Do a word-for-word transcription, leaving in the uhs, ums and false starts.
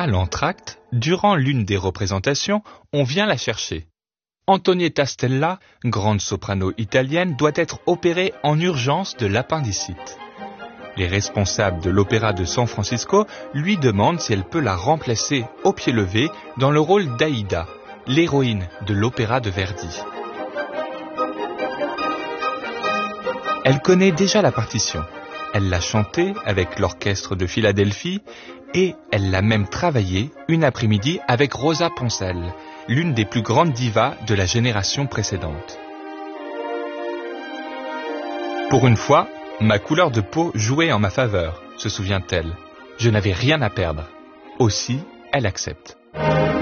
À l'entracte, durant l'une des représentations, on vient la chercher. Antonietta Stella, grande soprano italienne, doit être opérée en urgence de l'appendicite. Les responsables de l'Opéra de San Francisco lui demandent si elle peut la remplacer au pied levé dans le rôle d'Aïda, l'héroïne de l'opéra de Verdi. Elle connaît déjà la partition. Elle l'a chantée avec l'orchestre de Philadelphie et elle l'a même travaillée une après-midi avec Rosa Poncel, l'une des plus grandes divas de la génération précédente. Pour une fois, ma couleur de peau jouait en ma faveur, se souvient-elle. Je n'avais rien à perdre. Aussi, elle accepte.